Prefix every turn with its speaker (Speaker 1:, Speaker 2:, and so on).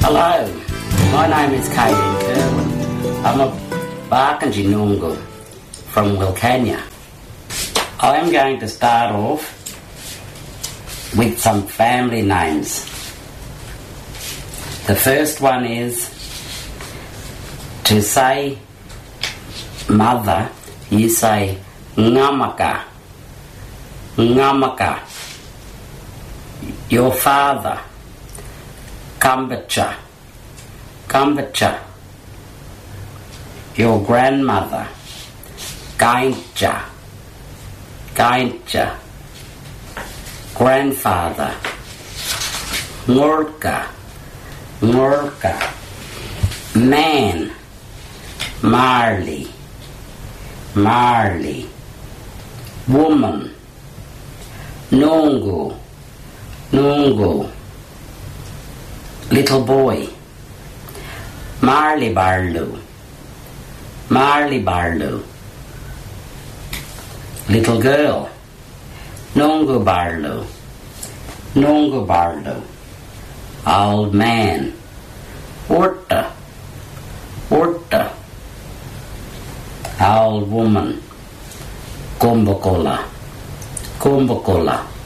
Speaker 1: Hello, my name is Kayleen Kerwin. I'm a Barkindji Noongar from Wilcannia. I am going to start off with some family names. The first one is, to say mother, you say ngamaka. Ngamaka. Your father, Kambacha. Kambacha. Your grandmother, Gaintja. Gaintja. Grandfather, Ngurka. Ngurka. Man, Marley. Marley. Woman, Nungu. Nungu. Little boy, Marley Barlu. Marley Barlu. Little girl, Nungu Barlu. Nungu Barlu. Old man, Orta. Orta. Old woman, Kumbakola. Kumbakola.